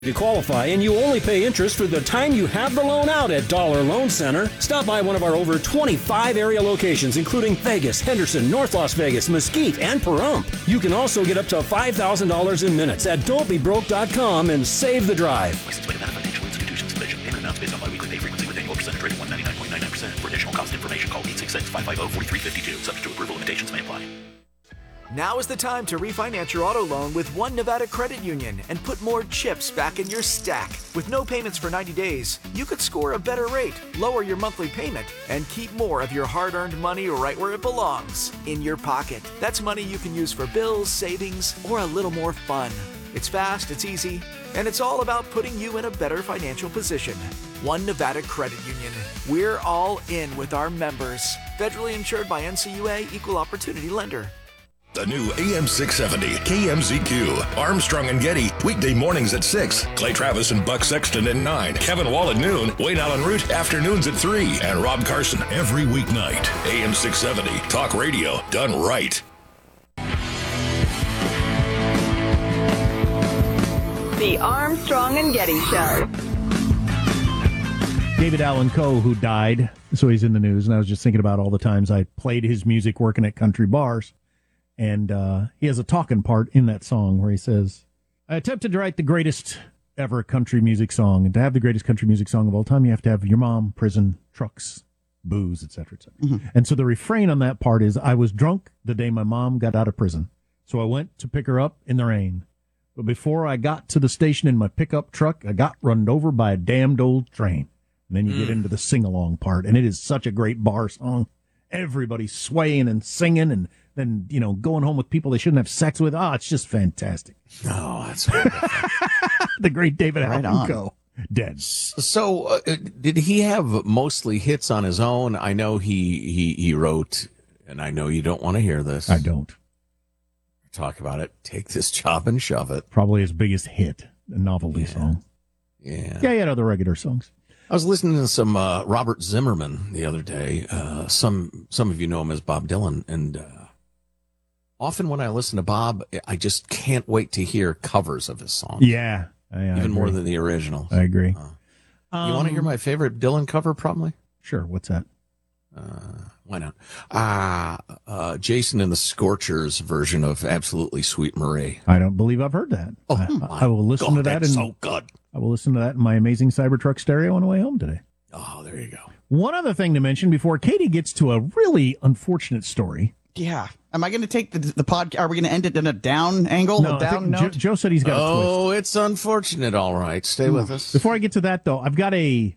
To qualify, and you only pay interest for the time you have the loan out at Dollar Loan Center. Stop by one of our over 25 area locations, including Vegas, Henderson, North Las Vegas, Mesquite, and Pahrump. You can also get up to $5,000 in minutes at don'tbebroke.com and save the drive. Licensed by Nevada Financial Institutions. Submission. Payment amounts based on biweekly pay frequency with annual percentage rate of 199.99%. For additional cost information, call 866-550-4352. Subject to approval, limitations may apply. Now is the time to refinance your auto loan with One Nevada Credit Union and put more chips back in your stack. With no payments for 90 days, you could score a better rate, lower your monthly payment, and keep more of your hard-earned money right where it belongs, in your pocket. That's money you can use for bills, savings, or a little more fun. It's fast, it's easy, and it's all about putting you in a better financial position. One Nevada Credit Union. We're all in with our members. Federally insured by NCUA, Equal Opportunity Lender. The new AM 670 KMZQ. Armstrong and Getty, weekday mornings at 6. Clay Travis and Buck Sexton at 9. Kevin Wall at noon. Wayne Allen Root, afternoons at 3. And Rob Carson every weeknight. AM 670, talk radio done right. The Armstrong and Getty Show. David Allan Coe, who died, so he's in the news, and I was just thinking about all the times I played his music working at country bars. And he has a talking part in that song where he says, I attempted to write the greatest ever country music song. And to have the greatest country music song of all time, you have to have your mom, prison, trucks, booze, et cetera, et cetera. Mm-hmm. And so the refrain on that part is, I was drunk the day my mom got out of prison. So I went to pick her up in the rain. But before I got to the station in my pickup truck, I got run over by a damned old train. And then you get into the sing-along part. And it is such a great bar song. Everybody's swaying and singing and then, you know, going home with people they shouldn't have sex with. Oh, it's just fantastic. Oh, that's wonderful. The great David Allan Coe, dead. So, did he have mostly hits on his own? I know he wrote, and I know you don't want to hear this. I don't. Talk about it. Take this job and shove it. Probably his biggest hit, a novelty song. Yeah, he had other regular songs. I was listening to some Robert Zimmerman the other day. Some of you know him as Bob Dylan, and often when I listen to Bob, I just can't wait to hear covers of his songs. Yeah, I even more than the originals. I agree. You want to hear my favorite Dylan cover, probably? Sure. What's that? Why not? Jason and the Scorchers version of Absolutely Sweet Marie. I don't believe I've heard that. I will listen to that. That's so good. I will listen to that in my amazing Cybertruck stereo on the way home today. Oh, there you go. One other thing to mention before Katie gets to a really unfortunate story. Yeah. Am I going to take the pod? Are we going to end it in a down angle? No, a down note? Joe said he's got a twist. Oh, it's unfortunate. All right. Stay with us. Before I get to that, though, I've got I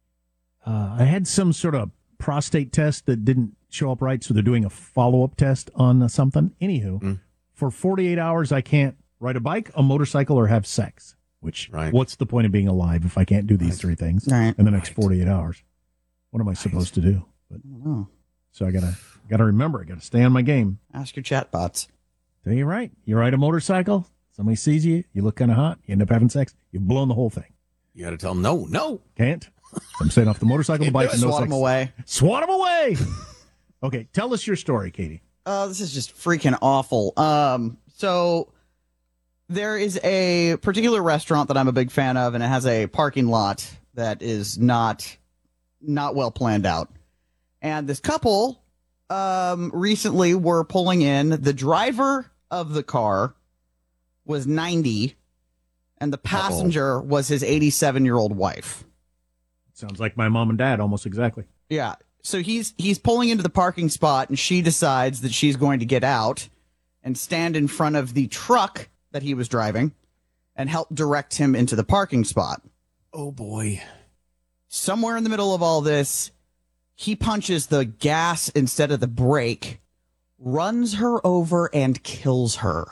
had some sort of prostate test that didn't show up right, so they're doing a follow-up test on something. Anywho, for 48 hours, I can't ride a bike, a motorcycle, or have sex. Which, what's the point of being alive if I can't do these three things in the next 48 hours? What am I supposed to do? But, I don't know. So I gotta remember, I gotta stay on my game. Ask your chatbots. So you're right. You ride a motorcycle, somebody sees you, you look kind of hot, you end up having sex, you've blown the whole thing. You got to tell them, no. Can't. So I'm staying off the motorcycle, the bike, and no Swat sex. them away. Swat them away! Okay, tell us your story, Katie. This is just freaking awful. So there is a particular restaurant that I'm a big fan of, and it has a parking lot that is not well planned out. And this couple recently were pulling in. The driver of the car was 90, and the passenger was his 87-year-old wife. Sounds like my mom and dad, almost exactly. Yeah. So he's pulling into the parking spot, and she decides that she's going to get out and stand in front of the truck that he was driving and help direct him into the parking spot. Oh, boy. Somewhere in the middle of all this, he punches the gas instead of the brake, runs her over, and kills her.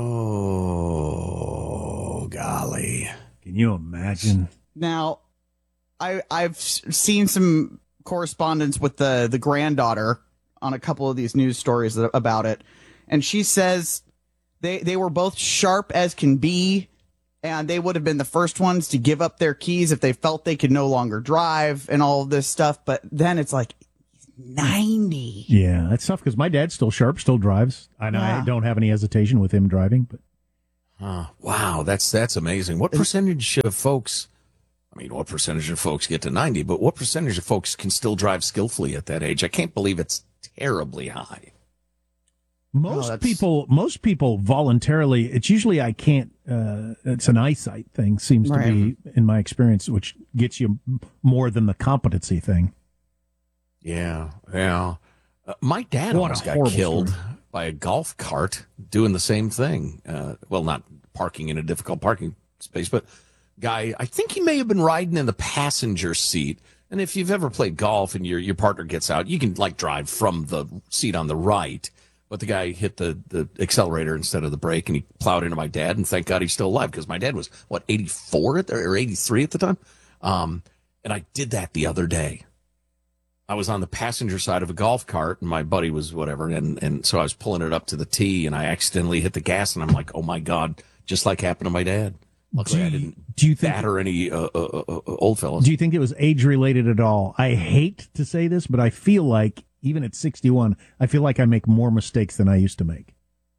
Oh, golly. Can you imagine? Now, I've seen some correspondence with the granddaughter on a couple of these news stories about it, and she says they were both sharp as can be, and they would have been the first ones to give up their keys if they felt they could no longer drive and all of this stuff. But then it's like 90. Yeah, that's tough because my dad's still sharp, still drives. I know I don't have any hesitation with him driving, but Wow, that's amazing. What percentage of folks? I mean, what percentage of folks get to 90? But what percentage of folks can still drive skillfully at that age? I can't believe it's terribly high. Most people voluntarily. It's usually I can't. It's an eyesight thing. Seems to be in my experience, which gets you more than the competency thing. Yeah. My dad almost got killed by a golf cart doing the same thing. Well, not parking in a difficult parking space, but guy, I think he may have been riding in the passenger seat. And if you've ever played golf and your partner gets out, you can like drive from the seat on the right. But the guy hit the accelerator instead of the brake, and he plowed into my dad. And thank God he's still alive, because my dad was, 84 or 83 at the time? And I did that the other day. I was on the passenger side of a golf cart, and my buddy was whatever. And so I was pulling it up to the tee, and I accidentally hit the gas, and I'm like, oh, my God, just like happened to my dad. Luckily, I didn't batter any old fellas. Do you think it was age-related at all? I hate to say this, but I feel like, even at 61, I feel like I make more mistakes than I used to make.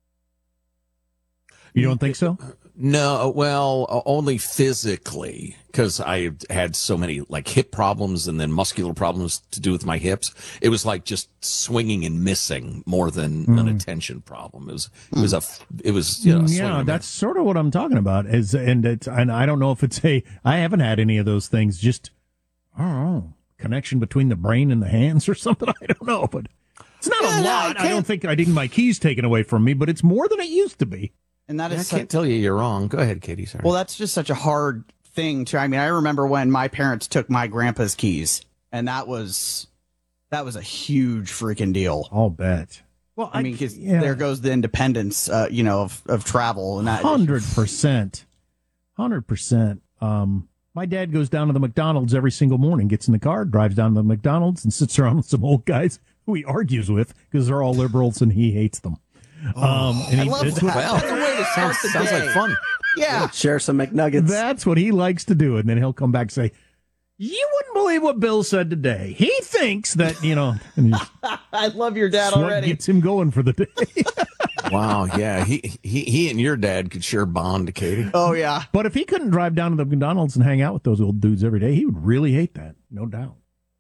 You don't think so? No, well, only physically, because I had so many like hip problems and then muscular problems to do with my hips. It was like just swinging and missing more than an attention problem. It was yeah, that's sort of what I'm talking about. And I don't know if it's I haven't had any of those things. Just I don't know, connection between the brain and the hands or something. I don't know, but it's not a lot. I don't think I didn't my keys taken away from me, but it's more than it used to be. And that is I can't tell you you're wrong. Go ahead, Katie. Sorry. Well, that's just such a hard thing to. I mean, I remember when my parents took my grandpa's keys, and that was a huge freaking deal. I'll bet. Well, I mean, because there goes the independence, of travel and that. 100%. 100%. My dad goes down to the McDonald's every single morning, gets in the car, drives down to the McDonald's, and sits around with some old guys who he argues with because they're all liberals and he hates them. I love that. That's the way to start the sounds day. like fun. Yeah. Share some McNuggets. That's what he likes to do. And then he'll come back and say, you wouldn't believe what Bill said today. He thinks that, and I love your dad that's already. What gets him going for the day. Wow, yeah. He and your dad could sure bond, Katie. Oh, yeah. But if he couldn't drive down to the McDonald's and hang out with those old dudes every day, he would really hate that. No doubt.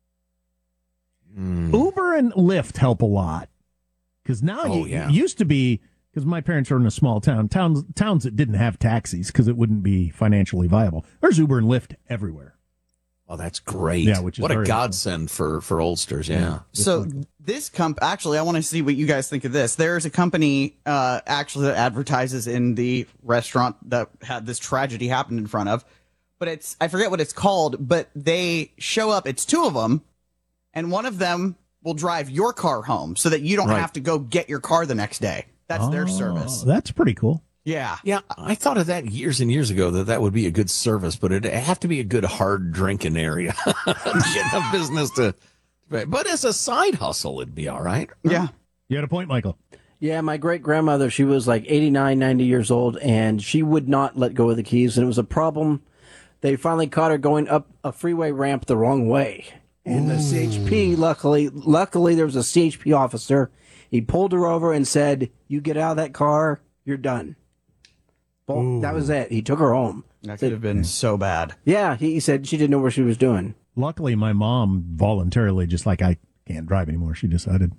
Uber and Lyft help a lot. Because now it used to be, because my parents are in a small town, towns that didn't have taxis because it wouldn't be financially viable. There's Uber and Lyft everywhere. Oh, that's great. Yeah, which is what a godsend for oldsters, yeah. So this actually, I want to see what you guys think of this. There's a company actually that advertises in the restaurant that had this tragedy happen in front of, but I forget what it's called, but they show up, it's two of them, and one of them will drive your car home so that you don't have to go get your car the next day. That's their service. That's pretty cool. Yeah. Yeah, I thought of that years and years ago that would be a good service, but it'd have to be a good hard drinking area. Get a business to, but as a side hustle, it'd be all right. Yeah. You had a point, Michael. Yeah, my great-grandmother, she was like 89, 90 years old, and she would not let go of the keys, and it was a problem. They finally caught her going up a freeway ramp the wrong way. And the CHP, luckily there was a CHP officer. He pulled her over and said, you get out of that car, you're done. Well, that was it. He took her home. That could have been so bad. Yeah, he said she didn't know what she was doing. Luckily, my mom voluntarily, just like I can't drive anymore, she decided.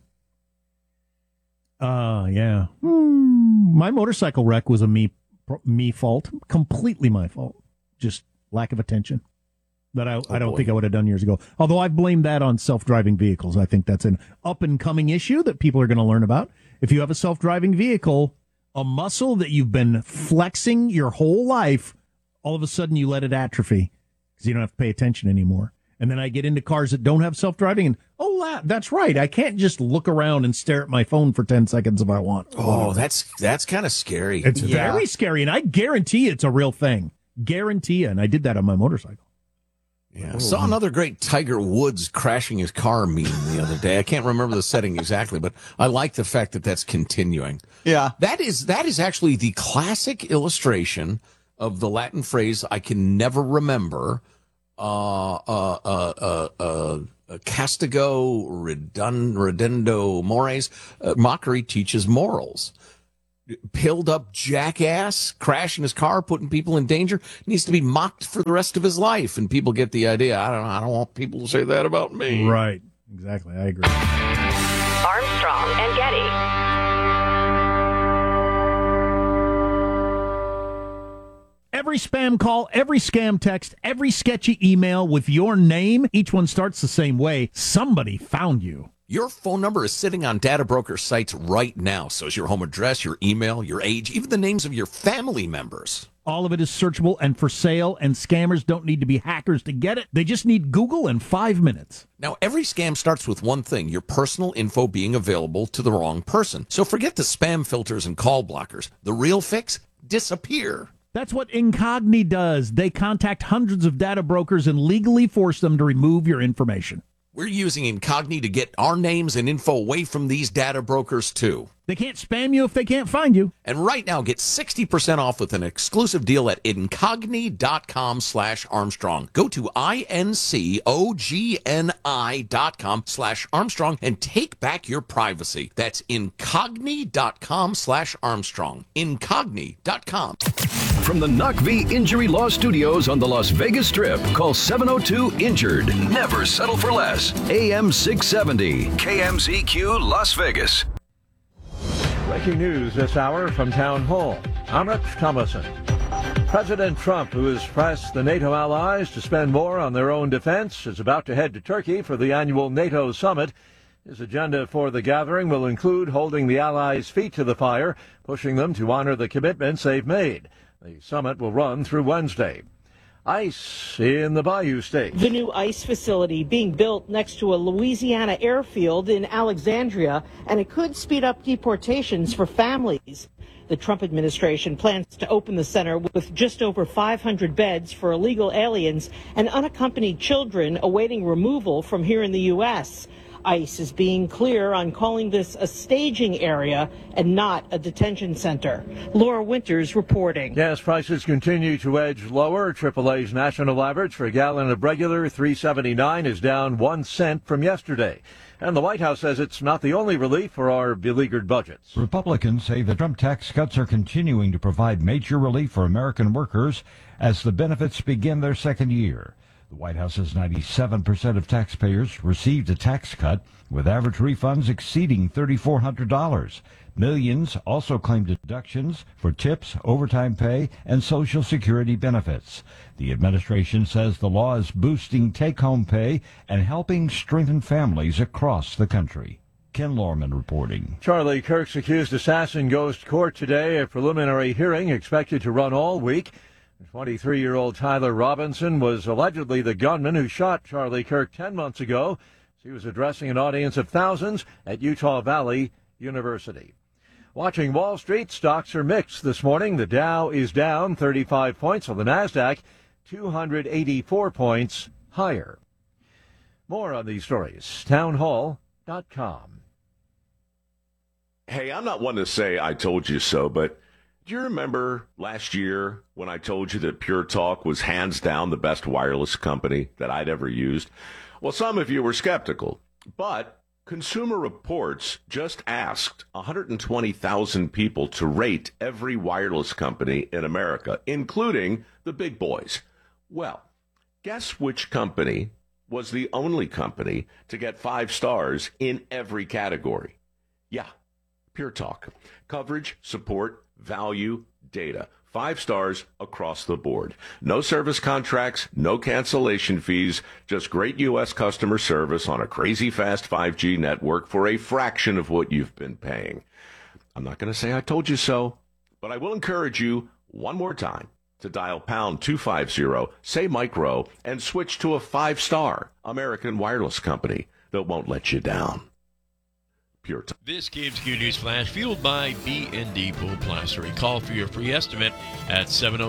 Yeah. My motorcycle wreck was a me fault. Completely my fault. Just lack of attention. That I don't think I would have done years ago. Although I've blamed that on self-driving vehicles. I think that's an up-and-coming issue that people are going to learn about. If you have a self-driving vehicle, a muscle that you've been flexing your whole life, all of a sudden you let it atrophy because you don't have to pay attention anymore. And then I get into cars that don't have self-driving and, that's right. I can't just look around and stare at my phone for 10 seconds if I want. Oh, that's kind of scary. It's very scary, and I guarantee it's a real thing. Guarantee you. And I did that on my motorcycle. Yeah, saw another great Tiger Woods crashing his car meme the other day. I can't remember the setting exactly, but I like the fact that that's continuing. Yeah. That is actually the classic illustration of the Latin phrase I can never remember. Castigo redendo mores. Mockery teaches morals. pilled up jackass crashing his car, putting people in danger, needs to be mocked for the rest of his life. And people get the idea. I don't want people to say that about me. Right. Exactly. I agree. Armstrong and Getty. Every spam call, every scam text, every sketchy email with your name, each one starts the same way. Somebody found you. Your phone number is sitting on data broker sites right now. So is your home address, your email, your age, even the names of your family members. All of it is searchable and for sale, and scammers don't need to be hackers to get it. They just need Google in 5 minutes. Now, every scam starts with one thing, your personal info being available to the wrong person. So forget the spam filters and call blockers. The real fix? Disappear. That's what Incogni does. They contact hundreds of data brokers and legally force them to remove your information. We're using Incogni to get our names and info away from these data brokers, too. They can't spam you if they can't find you. And right now, get 60% off with an exclusive deal at Incogni.com/Armstrong. Go to INCOGNI.com/Armstrong and take back your privacy. That's Incogni.com/Armstrong. Incogni.com. From the Knock V Injury Law Studios on the Las Vegas Strip, call 702-INJURED. Never settle for less. AM 670, KMZQ Las Vegas. Breaking news this hour from Town Hall. I'm Rich Thomason. President Trump, who has pressed the NATO allies to spend more on their own defense, is about to head to Turkey for the annual NATO summit. His agenda for the gathering will include holding the allies' feet to the fire, pushing them to honor the commitments they've made. The summit will run through Wednesday. ICE in the Bayou State. The new ICE facility being built next to a Louisiana airfield in Alexandria, and it could speed up deportations for families. The Trump administration plans to open the center with just over 500 beds for illegal aliens and unaccompanied children awaiting removal from here in the U.S. ICE is being clear on calling this a staging area and not a detention center. Laura Winters reporting. Gas prices continue to edge lower. AAA's national average for a gallon of regular $3.79 is down 1 cent from yesterday. And the White House says it's not the only relief for our beleaguered budgets. Republicans say the Trump tax cuts are continuing to provide major relief for American workers as the benefits begin their second year. The White House says 97% of taxpayers received a tax cut, with average refunds exceeding $3,400. Millions also claimed deductions for tips, overtime pay, and Social Security benefits. The administration says the law is boosting take-home pay and helping strengthen families across the country. Ken Lorman reporting. Charlie Kirk's accused assassin goes to court today. A preliminary hearing expected to run all week. 23-year-old Tyler Robinson was allegedly the gunman who shot Charlie Kirk 10 months ago. He was addressing an audience of thousands at Utah Valley University. Watching Wall Street, stocks are mixed this morning. The Dow is down 35 points, while the Nasdaq 284 points higher. More on these stories, townhall.com. Hey, I'm not one to say I told you so, but do you remember last year when I told you that Pure Talk was hands down the best wireless company that I'd ever used? Well, some of you were skeptical, but Consumer Reports just asked 120,000 people to rate every wireless company in America, including the big boys. Well, guess which company was the only company to get 5 stars in every category? Yeah, Pure Talk. Coverage, support, value, data. 5 stars across the board. No service contracts, no cancellation fees, just great U.S. customer service on a crazy fast 5G network for a fraction of what you've been paying. I'm not going to say I told you so, but I will encourage you one more time to dial pound 250, say Mike Rowe, and switch to a 5-star American wireless company that won't let you down. Pure Talk. This KMZQ News Flash fueled by B&D Pool Plastery. Call for your free estimate at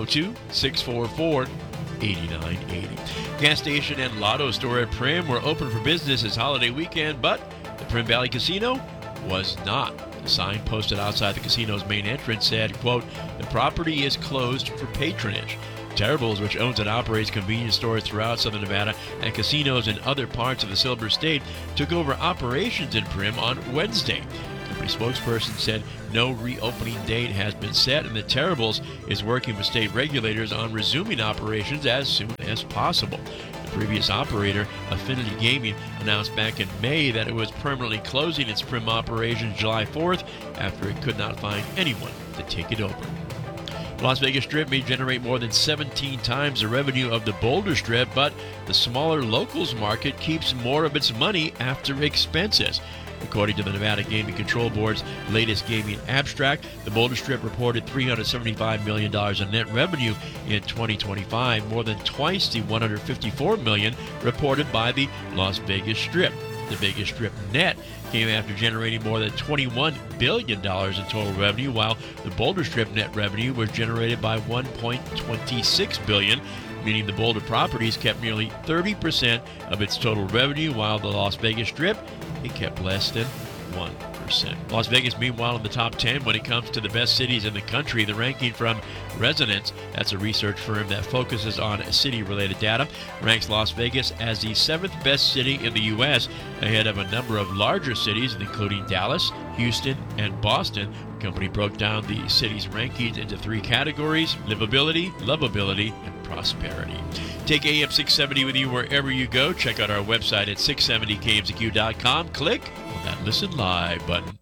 702-644-8980. Gas station and lotto store at Primm were open for business this holiday weekend, but the Primm Valley Casino was not. The sign posted outside the casino's main entrance said, quote, "The property is closed for patronage." Terrible's, which owns and operates convenience stores throughout Southern Nevada and casinos in other parts of the Silver State, took over operations in Primm on Wednesday. company spokesperson said no reopening date has been set, and the Terribles is working with state regulators on resuming operations as soon as possible. The previous operator, Affinity Gaming, announced back in May that it was permanently closing its Prim operations July 4th after it could not find anyone to take it over. The Las Vegas Strip may generate more than 17 times the revenue of the Boulder Strip, but the smaller locals market keeps more of its money after expenses. According to the Nevada Gaming Control Board's latest gaming abstract, the Boulder Strip reported $375 million in net revenue in 2025, more than twice the $154 million reported by the Las Vegas Strip. The Vegas Strip net came after generating more than $21 billion in total revenue, while the Boulder Strip net revenue was generated by $1.26 billion, meaning the Boulder properties kept nearly 30% of its total revenue, while the Las Vegas Strip, it kept less than 1%. Las Vegas, meanwhile, in the top 10 when it comes to the best cities in the country. The ranking from Resonance, that's a research firm that focuses on city-related data, ranks Las Vegas as the 7th best city in the U.S., ahead of a number of larger cities, including Dallas, Houston, and Boston. The company broke down the city's rankings into 3 categories: livability, lovability, and prosperity. Take AM 670 with you wherever you go. Check out our website at 670kmzq.com. Click on that Listen Live button.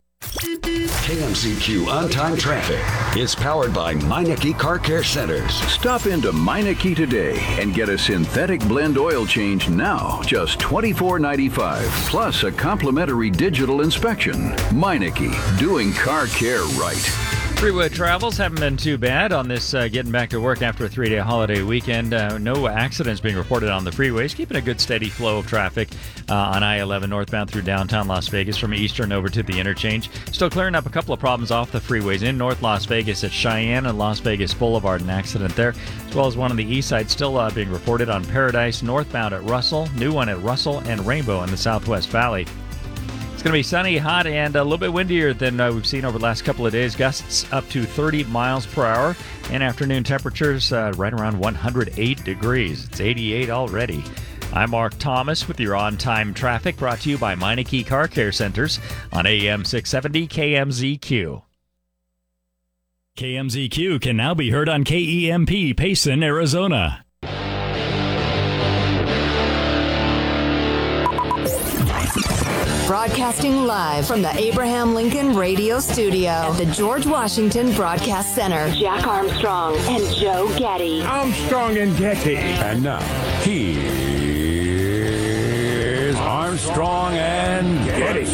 KMZQ on-time traffic is powered by Meineke Car Care Centers. Stop into Meineke today and get a synthetic blend oil change now, just $24.95, plus a complimentary digital inspection. Meineke, doing car care right. Freeway travels haven't been too bad on this getting back to work after a 3-day holiday weekend. No accidents being reported on the freeways, keeping a good steady flow of traffic on I-11 northbound through downtown Las Vegas from Eastern over to the interchange. Still clearing up a couple of problems off the freeways in North Las Vegas at Cheyenne and Las Vegas Boulevard, an accident there, as well as one on the east side still being reported on Paradise northbound at Russell, new one at Russell and Rainbow in the Southwest Valley. It's going to be sunny, hot, and a little bit windier than we've seen over the last couple of days. Gusts up to 30 miles per hour, and afternoon temperatures right around 108 degrees. It's 88 already. I'm Mark Thomas with your on-time traffic, brought to you by Meineke Car Care Centers on AM 670 KMZQ. KMZQ can now be heard on KEMP Payson, Arizona. Broadcasting live from the Abraham Lincoln Radio Studio at the George Washington Broadcast Center. Jack Armstrong and Joe Getty. Armstrong and Getty. And now, here's Armstrong and Getty.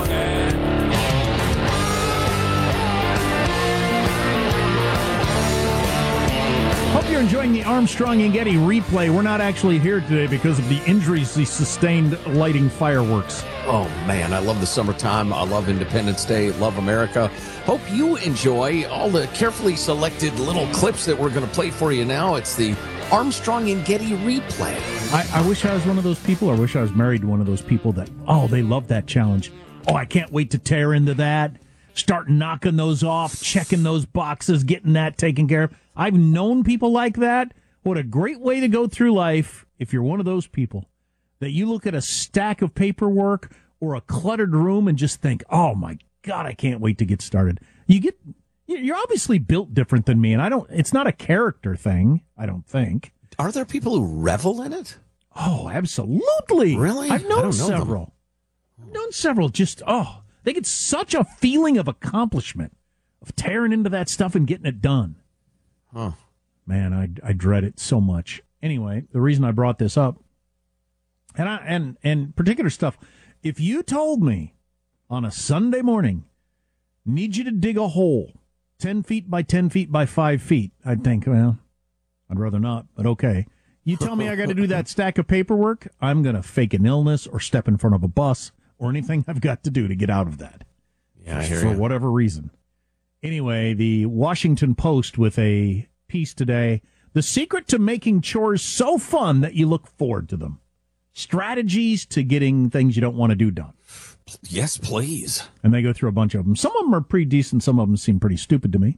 Hope you're enjoying the Armstrong and Getty replay. We're not actually here today because of the injuries he sustained lighting fireworks. Oh, man, I love the summertime. I love Independence Day. Love America. Hope you enjoy all the carefully selected little clips that we're going to play for you now. It's the Armstrong and Getty replay. I wish I was one of those people. I wish I was married to one of those people that, they love that challenge. Oh, I can't wait to tear into that. Start knocking those off, checking those boxes, getting that taken care of. I've known people like that. What a great way to go through life if you're one of those people that you look at a stack of paperwork or a cluttered room and just think, oh my God, I can't wait to get started. You're obviously built different than me, and it's not a character thing, I don't think. Are there people who revel in it? Oh, absolutely. Really? I've known several. They get such a feeling of accomplishment, of tearing into that stuff and getting it done. Huh. Man, I dread it so much. Anyway, the reason I brought this up, and particular stuff, if you told me on a Sunday morning, need you to dig a hole 10 feet by 10 feet by 5 feet, I'd think, well, I'd rather not, but okay. You tell me I got to do that stack of paperwork, I'm going to fake an illness or step in front of a bus or anything I've got to do to get out of that. Yeah, I hear for you. whatever reason. Anyway, the Washington Post with a piece today, the secret to making chores so fun that you look forward to them. Strategies to getting things you don't want to do done. Yes, please. And they go through a bunch of them. Some of them are pretty decent. Some of them seem pretty stupid to me.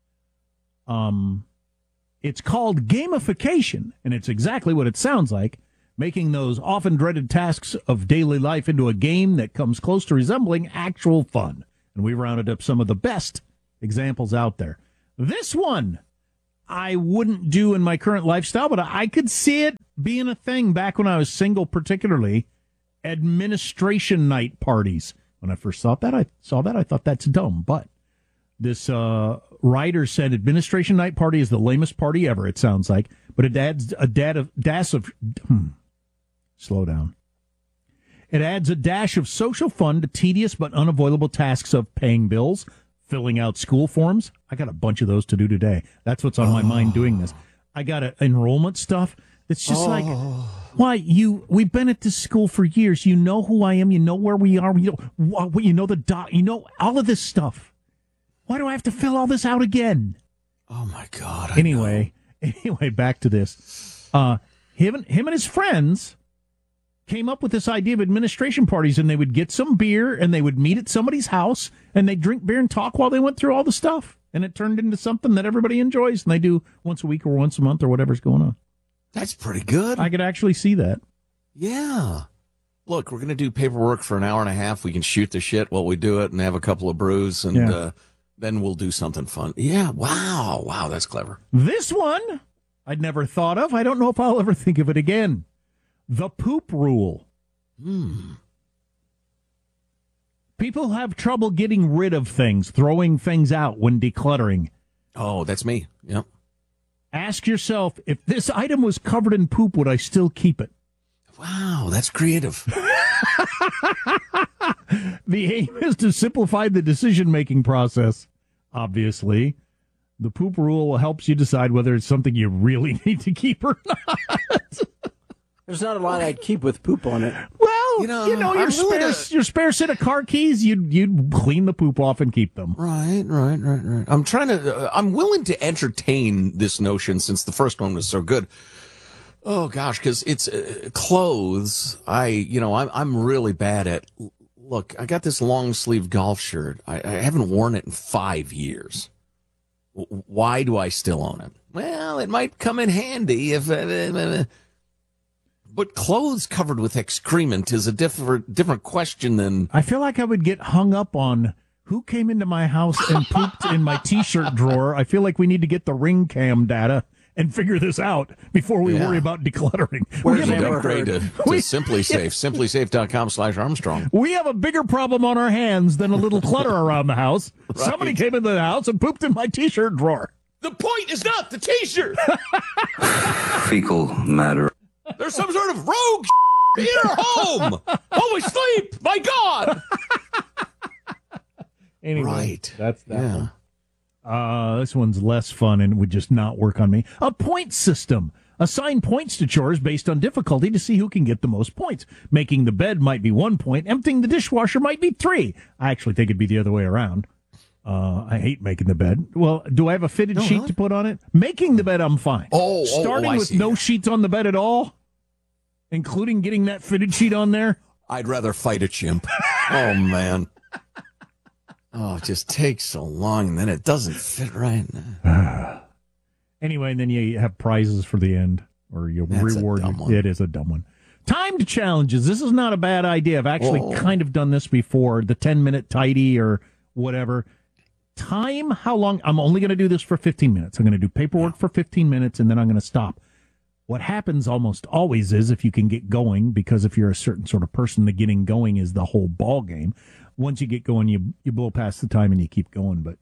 It's called gamification, and it's exactly what it sounds like, making those often dreaded tasks of daily life into a game that comes close to resembling actual fun. And we rounded up some of the best examples out there. This one I wouldn't do in my current lifestyle, but I could see it being a thing back when I was single, particularly administration night parties. When I first saw that, I thought that's dumb. But this writer said administration night party is the lamest party ever, it sounds like. But it adds a dash of slow down. It adds a dash of social fun to tedious but unavoidable tasks of paying bills, filling out school forms. I got a bunch of those to do today. That's what's on my mind doing this. I got enrollment stuff. It's just like, why we've been at this school for years. You know who I am. You know where we are. You know all of this stuff. Why do I have to fill all this out again? Oh my God. Anyway, back to this. Him and his friends came up with this idea of administration parties, and they would get some beer and they would meet at somebody's house and they'd drink beer and talk while they went through all the stuff. And it turned into something that everybody enjoys, and they do once a week or once a month or whatever's going on. That's pretty good. I could actually see that. Yeah. Look, we're going to do paperwork for an hour and a half. We can shoot the shit while we do it and have a couple of brews, and then we'll do something fun. Yeah, wow, that's clever. This one I'd never thought of. I don't know if I'll ever think of it again. The poop rule. People have trouble getting rid of things, throwing things out when decluttering. Oh, that's me. Yep. Ask yourself, if this item was covered in poop, would I still keep it? Wow, that's creative. The aim is to simplify the decision-making process, obviously. The poop rule helps you decide whether it's something you really need to keep or not. There's not a lot I'd keep with poop on it. Well, your spare set of car keys, you'd clean the poop off and keep them. Right. I'm willing to entertain this notion since the first one was so good. Oh gosh, because it's clothes. I'm really bad at. Look, I got this long sleeve golf shirt. I haven't worn it in 5 years. Why do I still own it? Well, it might come in handy if. But clothes covered with excrement is a different question than... I feel like I would get hung up on who came into my house and pooped in my T-shirt drawer. I feel like we need to get the ring cam data and figure this out before we worry about decluttering. Where's the upgrade to SimpliSafe? SimpliSafe.com/Armstrong. We have a bigger problem on our hands than a little clutter around the house. Right. Somebody came into the house and pooped in my T-shirt drawer. The point is not the T-shirt. Fecal matter. There's some sort of rogue in our home while we sleep. My God. Anyway, right. That's that one. This one's less fun and would just not work on me. A point system. Assign points to chores based on difficulty to see who can get the most points. Making the bed might be 1 point. Emptying the dishwasher might be 3. I actually think it'd be the other way around. I hate making the bed. Well, do I have a fitted sheet to put on it? Making the bed, I'm fine. Starting with no sheets on the bed at all, including getting that fitted sheet on there? I'd rather fight a chimp. Oh, man. Oh, it just takes so long, and then it doesn't fit right. Anyway, and then you have prizes for the end, or you reward. It is a dumb one. Timed challenges. This is not a bad idea. I've actually kind of done this before. The 10-minute tidy or whatever. Time how long? I'm only going to do this for 15 minutes. I'm going to do paperwork for 15 minutes, and then I'm going to stop. What happens almost always is if you can get going, because if you're a certain sort of person, the getting going is the whole ball game. Once you get going, you blow past the time and you keep going. But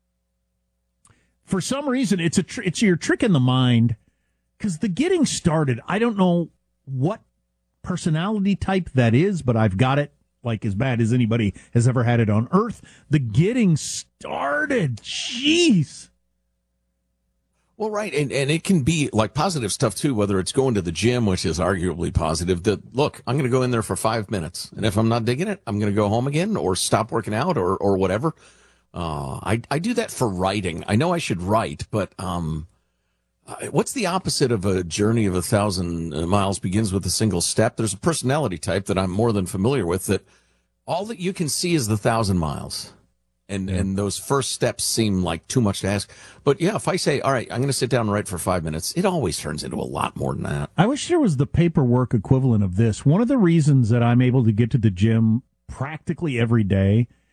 for some reason, it's your trick in the mind, because the getting started, I don't know what personality type that is, but I've got it like as bad as anybody has ever had it on earth. The getting started. Jeez. Well, right, and it can be like positive stuff too, whether it's going to the gym, which is arguably positive, that, look, I'm going to go in there for 5 minutes, and if I'm not digging it, I'm going to go home again or stop working out or whatever. I do that for writing. I know I should write, but what's the opposite of a journey of 1,000 miles begins with a single step? There's a personality type that I'm more than familiar with that all that you can see is the 1,000 miles. And those first steps seem like too much to ask. But yeah, if I say, all right, I'm going to sit down and write for 5 minutes, it always turns into a lot more than that. I wish there was the paperwork equivalent of this. One of the reasons that I'm able to get to the gym practically every day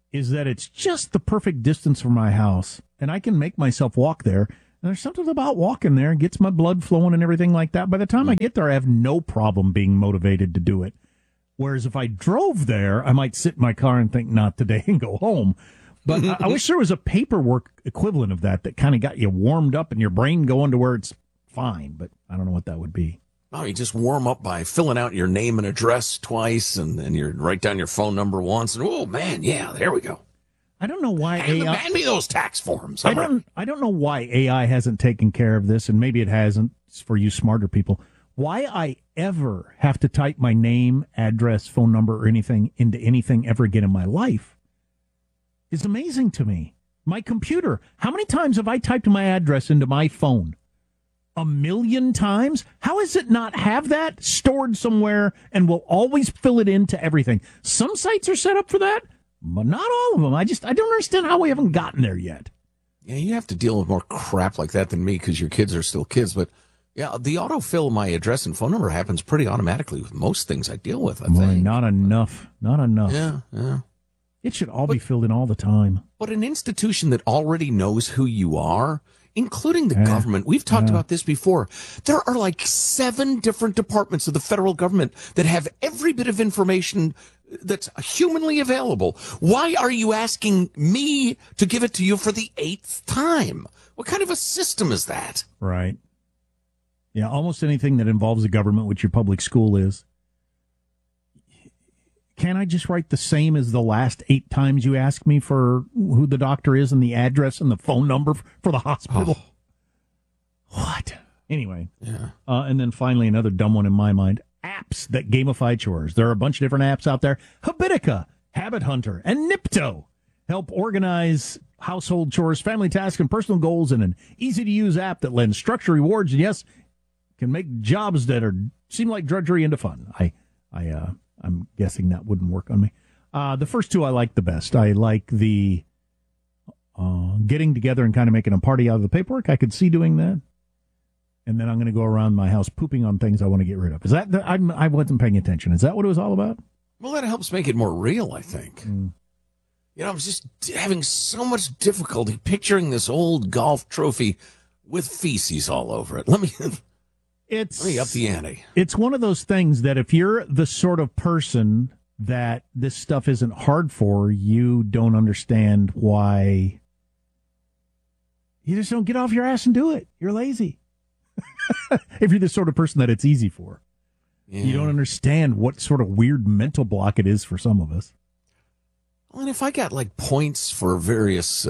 is that it's just the perfect distance from my house, and I can make myself walk there. And there's something about walking there, it gets my blood flowing and everything like that. By the time I get there, I have no problem being motivated to do it. Whereas if I drove there, I might sit in my car and think, not today, and go home. But I wish there was a paperwork equivalent of that kind of got you warmed up and your brain going to where it's fine. But I don't know what that would be. No, you just warm up by filling out your name and address twice, and you write down your phone number once, and oh man, yeah, there we go. I don't know why AI. Hand me those tax forms. I don't know why AI hasn't taken care of this, and maybe it hasn't. It's for you smarter people. Why I ever have to type my name, address, phone number, or anything into anything ever again in my life is amazing to me. My computer. How many times have I typed my address into my phone? 1 million times? How does it not have that stored somewhere and will always fill it into everything? Some sites are set up for that, but not all of them. I don't understand how we haven't gotten there yet. Yeah, you have to deal with more crap like that than me because your kids are still kids. But yeah, the autofill my address and phone number happens pretty automatically with most things I deal with, I think. Not enough. Not enough. Yeah. It should all be filled in all the time. But an institution that already knows who you are, including the government. We've talked about this before. There are like 7 different departments of the federal government that have every bit of information that's humanly available. Why are you asking me to give it to you for the 8th time? What kind of a system is that? Right. Yeah, almost anything that involves the government, which your public school is. Can't I just write the same as the last 8 times you ask me for who the doctor is and the address and the phone number for the hospital? Oh. What? Anyway. Yeah. And then finally, another dumb one in my mind. Apps that gamify chores. There are a bunch of different apps out there. Habitica, Habit Hunter, and Nipto help organize household chores, family tasks, and personal goals in an easy-to-use app that lends structure, rewards, and yes, can make jobs that seem like drudgery into fun. I'm guessing that wouldn't work on me. The first 2 I like the best. I like the getting together and kind of making a party out of the paperwork. I could see doing that. And then I'm going to go around my house pooping on things I want to get rid of. Is that I wasn't paying attention. Is that what it was all about? Well, that helps make it more real, I think. You know, I was just having so much difficulty picturing this old golf trophy with feces all over it. Let me up the ante. It's one of those things that if you're the sort of person that this stuff isn't hard for, you don't understand why you just don't get off your ass and do it. You're lazy. If you're the sort of person that it's easy for. Yeah. You don't understand what sort of weird mental block it is for some of us. Well, and if I got like points for various,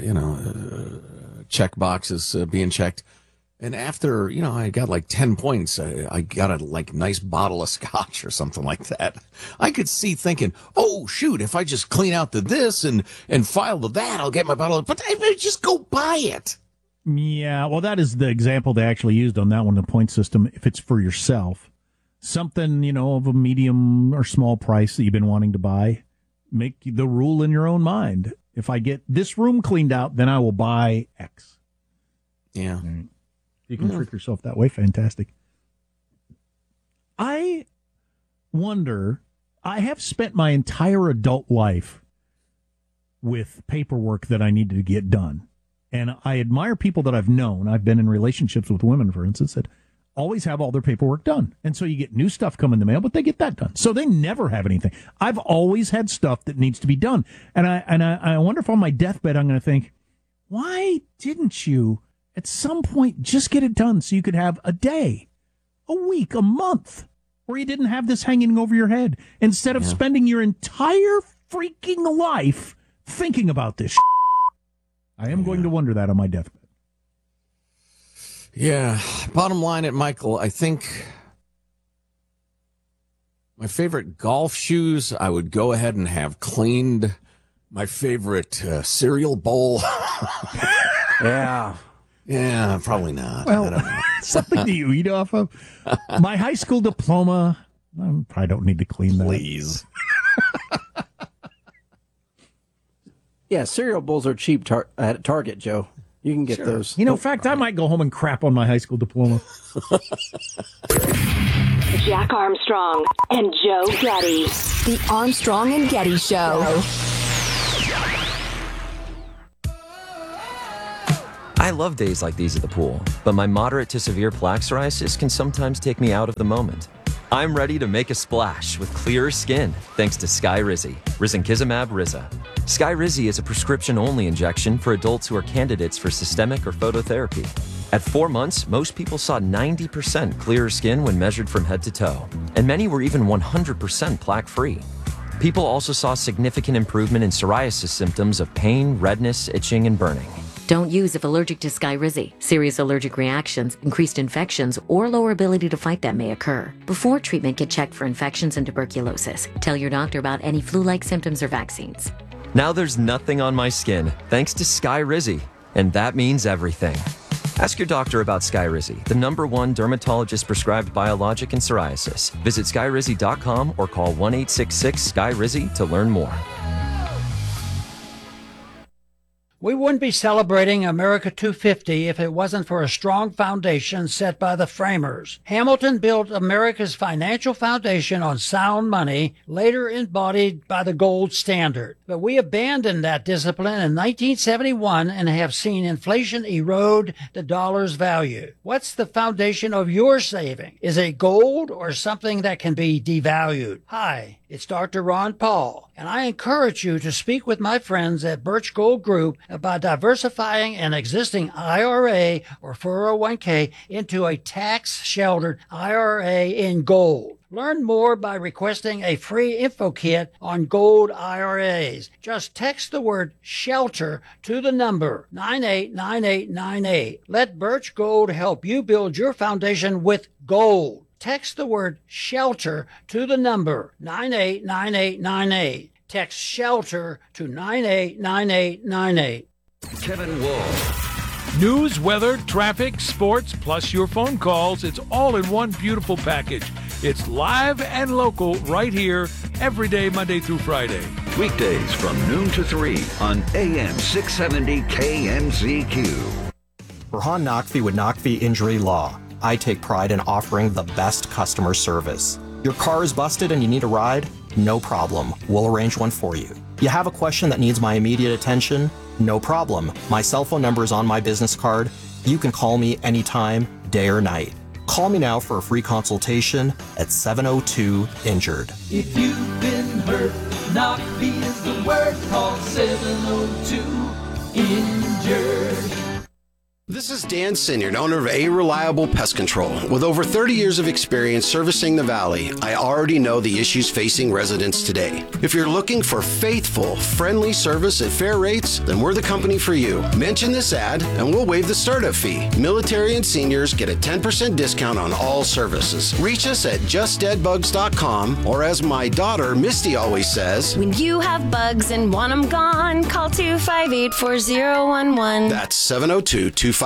check boxes being checked, and after, I got like 10 points, I got a like nice bottle of scotch or something like that. I could see thinking, oh, shoot, if I just clean out this and file to that, I'll get my bottle. But I just go buy it. Yeah, well, that is the example they actually used on that one, the point system, if it's for yourself. Something, of a medium or small price that you've been wanting to buy. Make the rule in your own mind. If I get this room cleaned out, then I will buy X. Yeah. Right. You can trick yourself that way. Fantastic. I wonder, I have spent my entire adult life with paperwork that I needed to get done. And I admire people that I've known. I've been in relationships with women, for instance, that always have all their paperwork done. And so you get new stuff come in the mail, but they get that done. So they never have anything. I've always had stuff that needs to be done. And I wonder if on my deathbed I'm going to think, why didn't you at some point just get it done so you could have a day, a week, a month where you didn't have this hanging over your head instead of spending your entire freaking life thinking about this shit. I am going to wonder that on my deathbed. Yeah. Bottom line at Michael, I think my favorite golf shoes, I would go ahead and have cleaned. My favorite cereal bowl. Yeah. Yeah, probably not. Well, I don't know. Something you eat off of. My high school diploma, I probably don't need to clean that. Please. Yeah, cereal bowls are cheap at Target, Joe. You can get those. In fact, I might go home and crap on my high school diploma. Jack Armstrong and Joe Getty. The Armstrong and Getty Show. I love days like these at the pool, but my moderate to severe plaque psoriasis can sometimes take me out of the moment. I'm ready to make a splash with clearer skin thanks to Skyrizi, risankizumab Riza. Skyrizi is a prescription-only injection for adults who are candidates for systemic or phototherapy. At 4 months, most people saw 90% clearer skin when measured from head to toe, and many were even 100% plaque-free. People also saw significant improvement in psoriasis symptoms of pain, redness, itching, and burning. Don't use if allergic to Skyrizi. Serious allergic reactions, increased infections, or lower ability to fight them may occur. Before treatment, get checked for infections and tuberculosis. Tell your doctor about any flu-like symptoms or vaccines. Now there's nothing on my skin thanks to Skyrizi, and that means everything. Ask your doctor about Skyrizi, the #1 dermatologist-prescribed biologic in psoriasis. Visit Skyrizi.com or call 1-866-SKYRIZI to learn more. We wouldn't be celebrating America 250 if it wasn't for a strong foundation set by the framers. Hamilton built America's financial foundation on sound money, later embodied by the gold standard. But we abandoned that discipline in 1971 and have seen inflation erode the dollar's value. What's the foundation of your saving? Is it gold or something that can be devalued? Hi, it's Dr. Ron Paul, and I encourage you to speak with my friends at Birch Gold Group about diversifying an existing IRA or 401k into a tax-sheltered IRA in gold. Learn more by requesting a free info kit on gold IRAs. Just text the word SHELTER to the number 989898. Let Birch Gold help you build your foundation with gold. Text the word SHELTER to the number 989898. Text SHELTER to 989898. Kevin Wall. News, weather, traffic, sports, plus your phone calls. It's all in one beautiful package. It's live and local right here every day, Monday through Friday. Weekdays from noon to 3 on AM 670 KMZQ. Rahan Naqvi with Naqvi Injury Law. I take pride in offering the best customer service. Your car is busted and you need a ride? No problem. We'll arrange one for you. You have a question that needs my immediate attention? No problem. My cell phone number is on my business card. You can call me anytime, day or night. Call me now for a free consultation at 702-INJURED. If you've been hurt, Naqvi is the word. Call 702-INJURED. This is Dan Sinyard, owner of A Reliable Pest Control. With over 30 years of experience servicing the Valley, I already know the issues facing residents today. If you're looking for faithful, friendly service at fair rates, then we're the company for you. Mention this ad and we'll waive the startup fee. Military and seniors get a 10% discount on all services. Reach us at justdeadbugs.com, or as my daughter Misty always says, when you have bugs and want them gone, call 258-4011. That's 702-258-4011.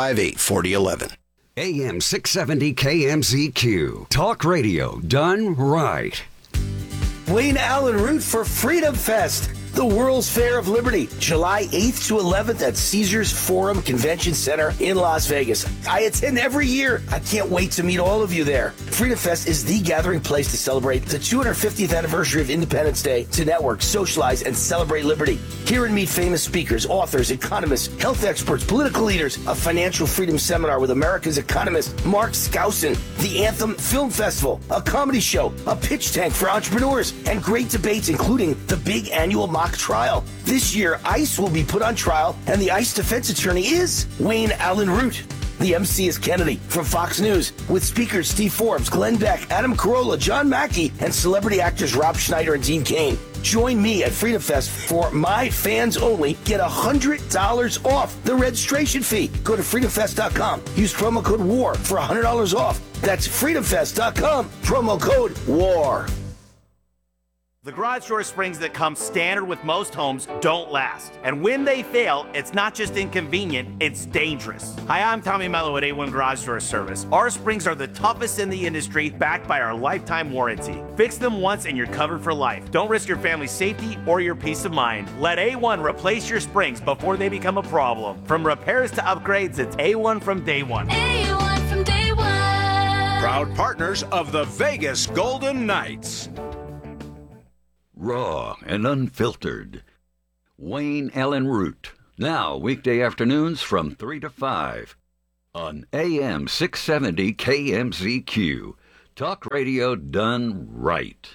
AM 670 KMZQ. Talk radio done right. Wayne Allen Root for Freedom Fest, the World's Fair of Liberty, July 8th to 11th at Caesars Forum Convention Center in Las Vegas. I attend every year. I can't wait to meet all of you there. Freedom Fest is the gathering place to celebrate the 250th anniversary of Independence Day, to network, socialize, and celebrate liberty. Hear and meet famous speakers, authors, economists, health experts, political leaders, a financial freedom seminar with America's economist Mark Skousen, the Anthem Film Festival, a comedy show, a pitch tank for entrepreneurs, and great debates including the big annual mock trial. This year, ICE will be put on trial, and the ICE defense attorney is Wayne Allen Root. The MC is Kennedy from Fox News, with speakers Steve Forbes, Glenn Beck, Adam Carolla, John Mackey, and celebrity actors Rob Schneider and Dean Cain. Join me at Freedom Fest for My Fans Only. Get $100 off the registration fee. Go to freedomfest.com. Use promo code WAR for $100 off. That's freedomfest.com. Promo code WAR. The garage door springs that come standard with most homes don't last. And when they fail, it's not just inconvenient, it's dangerous. Hi, I'm Tommy Mello at A1 Garage Door Service. Our springs are the toughest in the industry, backed by our lifetime warranty. Fix them once and you're covered for life. Don't risk your family's safety or your peace of mind. Let A1 replace your springs before they become a problem. From repairs to upgrades, it's A1 from day one. A1 from day one. Proud partners of the Vegas Golden Knights. Raw and unfiltered. Wayne Allen Root, Now, weekday afternoons from 3 to 5 on AM 670 KMZQ. Talk radio done right.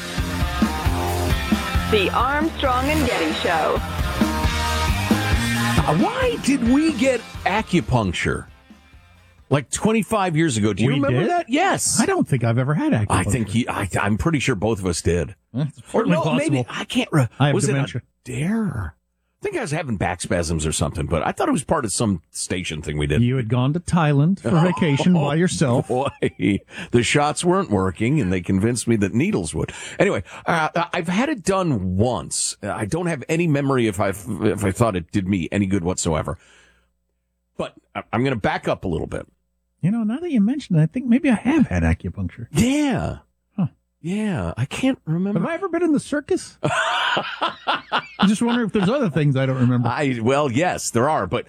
The Armstrong and Getty Show. Why did we get acupuncture? Like 25 years ago. Do you remember that? Yes. I don't think I've ever had acupuncture. I think I'm pretty sure both of us did. Or no, possible. Maybe I can't. I have was dementia. It a dare? I think I was having back spasms or something, but I thought it was part of some station thing we did. You had gone to Thailand for vacation by yourself. Boy, the shots weren't working, and they convinced me that needles would. Anyway, I've had it done once. I don't have any memory if I thought it did me any good whatsoever. But I'm going to back up a little bit. You know, now that you mention it, I think maybe I have had acupuncture. Yeah. Huh. Yeah, I can't remember. Have I ever been in the circus? I just wonder if there's other things I don't remember. Well, yes, there are. But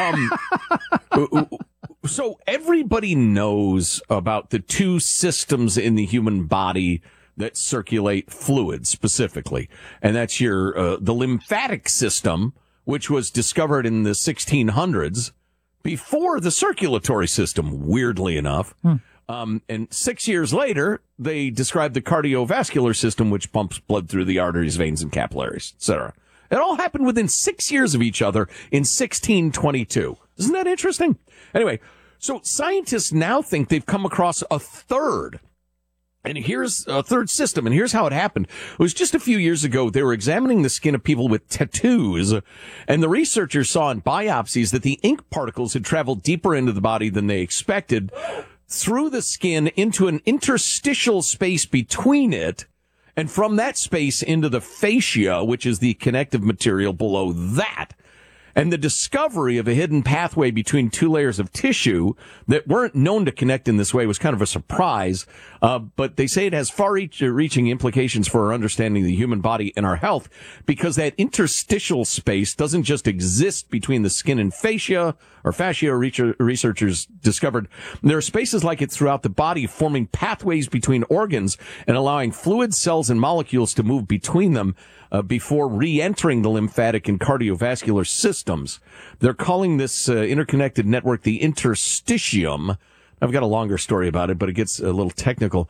so everybody knows about the two systems in the human body that circulate fluid specifically. And that's the lymphatic system, which was discovered in the 1600s before the circulatory system, weirdly enough. And 6 years later, they described the cardiovascular system, which pumps blood through the arteries, veins, and capillaries, etc. It all happened within 6 years of each other in 1622. Isn't that interesting? Anyway, so scientists now think they've come across a third. And here's a third system, and here's how it happened. It was just a few years ago, they were examining the skin of people with tattoos, and the researchers saw in biopsies that the ink particles had traveled deeper into the body than they expected, through the skin into an interstitial space between it, and from that space into the fascia, which is the connective material below that. And the discovery of a hidden pathway between two layers of tissue that weren't known to connect in this way was kind of a surprise. But they say it has far-reaching implications for our understanding of the human body and our health, because that interstitial space doesn't just exist between the skin and fascia, or fascia researchers discovered. There are spaces like it throughout the body, forming pathways between organs and allowing fluid, cells, and molecules to move between them before re-entering the lymphatic and cardiovascular systems. They're calling this interconnected network the interstitium. I've got a longer story about it, but it gets a little technical.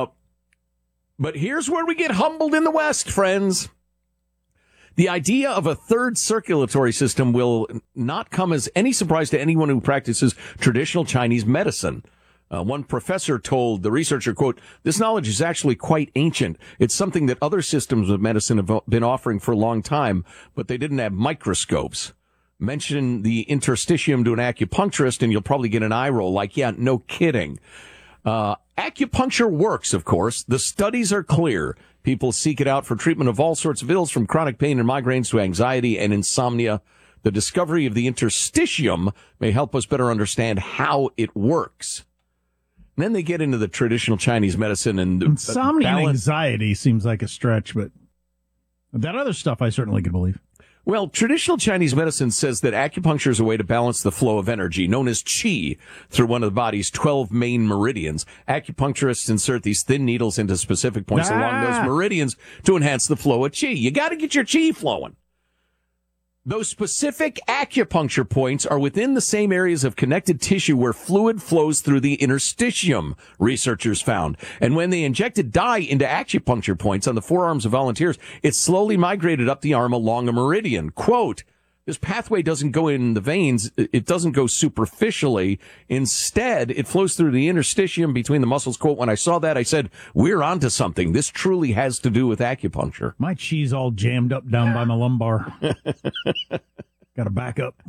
But here's where we get humbled in the West, friends. The idea of a third circulatory system will not come as any surprise to anyone who practices traditional Chinese medicine. One professor told the researcher, quote, "This knowledge is actually quite ancient. It's something that other systems of medicine have been offering for a long time, but they didn't have microscopes." Mention the interstitium to an acupuncturist and you'll probably get an eye roll like, yeah, no kidding. Acupuncture works, of course. The studies are clear. People seek it out for treatment of all sorts of ills, from chronic pain and migraines to anxiety and insomnia. The discovery of the interstitium may help us better understand how it works. And then they get into the traditional Chinese medicine and insomnia and anxiety seems like a stretch, but that other stuff I certainly could believe. Well, traditional Chinese medicine says that acupuncture is a way to balance the flow of energy, known as qi, through one of the body's 12 main meridians. Acupuncturists insert these thin needles into specific points along those meridians to enhance the flow of qi. You got to get your qi flowing. Those specific acupuncture points are within the same areas of connected tissue where fluid flows through the interstitium, researchers found. And when they injected dye into acupuncture points on the forearms of volunteers, it slowly migrated up the arm along a meridian. Quote, "This pathway doesn't go in the veins. It doesn't go superficially. Instead, it flows through the interstitium between the muscles." Quote, "When I saw that, I said, we're onto something. This truly has to do with acupuncture." My cheese all jammed up down by my lumbar. Got to back up.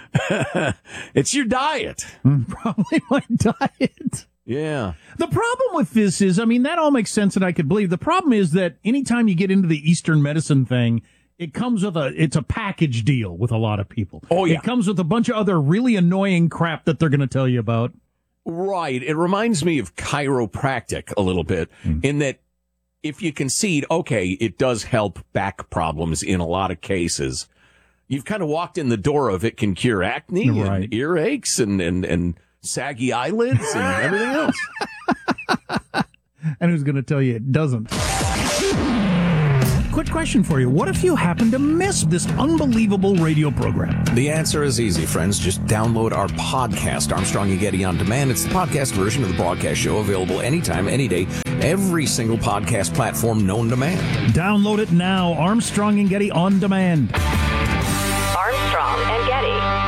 It's your diet. Probably my diet. Yeah. The problem with this is, I mean, that all makes sense and I could believe. The problem is that anytime you get into the Eastern medicine thing, it comes with it's a package deal with a lot of people. Oh, yeah. It comes with a bunch of other really annoying crap that they're going to tell you about. Right. It reminds me of chiropractic a little bit in that if you concede, okay, it does help back problems in a lot of cases, you've kind of walked in the door of it can cure acne and earaches and saggy eyelids and everything else. And who's going to tell you it doesn't? Quick quick question for you. What if you happen to miss this unbelievable radio program? The answer is easy, friends. Just download our podcast, Armstrong and Getty On Demand. It's the podcast version of the broadcast show, available anytime, any day, every single podcast platform known to man. Download it now. Armstrong and Getty On Demand. Armstrong and Getty.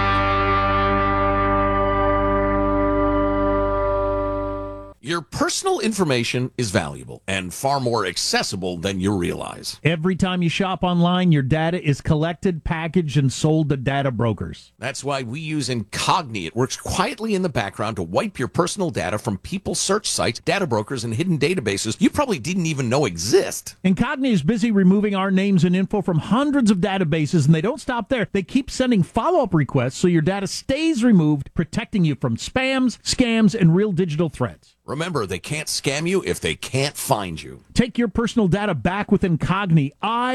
Your personal information is valuable and far more accessible than you realize. Every time you shop online, your data is collected, packaged, and sold to data brokers. That's why we use Incogni. It works quietly in the background to wipe your personal data from people's search sites, data brokers, and hidden databases you probably didn't even know exist. Incogni is busy removing our names and info from hundreds of databases, and they don't stop there. They keep sending follow-up requests so your data stays removed, protecting you from spams, scams, and real digital threats. Remember, they can't scam you if they can't find you. Take your personal data back with Incogni.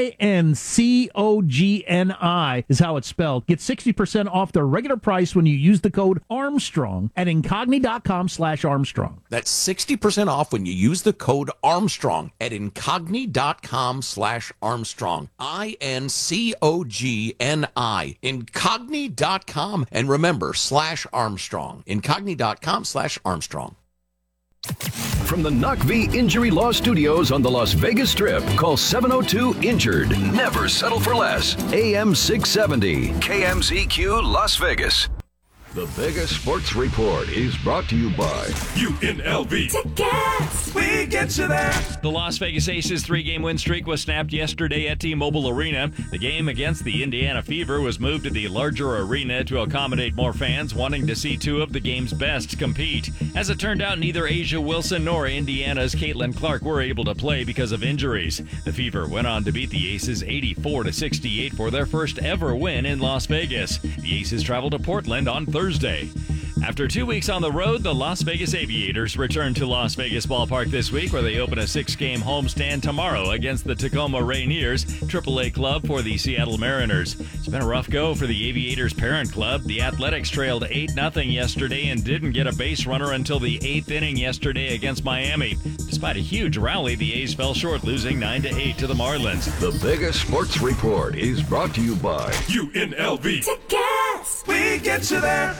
Incogni is how it's spelled. Get 60% off their regular price when you use the code Armstrong at Incogni.com/Armstrong. That's 60% off when you use the code Armstrong at Incogni.com/Armstrong. INCOGNI. Incogni.com. And remember, /Armstrong. Incogni.com/Armstrong. From the Knock V Injury Law Studios on the Las Vegas Strip, call 702-INJURED. Never settle for less. AM 670, KMZQ Las Vegas. The Vegas Sports Report is brought to you by UNLV. Tickets! We get you there. The Las Vegas Aces 3-game win streak was snapped yesterday at T-Mobile Arena. The game against the Indiana Fever was moved to the larger arena to accommodate more fans wanting to see two of the game's best compete. As it turned out, neither Asia Wilson nor Indiana's Caitlin Clark were able to play because of injuries. The Fever went on to beat the Aces 84-68 for their first ever win in Las Vegas. The Aces travel to Portland on Thursday. After 2 weeks on the road, the Las Vegas Aviators return to Las Vegas Ballpark this week, where they open a 6-game homestand tomorrow against the Tacoma Rainiers, AAA club for the Seattle Mariners. It's been a rough go for the Aviators' parent club. The Athletics trailed 8-0 yesterday and didn't get a base runner until the 8th inning yesterday against Miami. Despite a huge rally, the A's fell short, losing 9-8 to the Marlins. The Vegas Sports Report is brought to you by UNLV. Tickets! We get you there.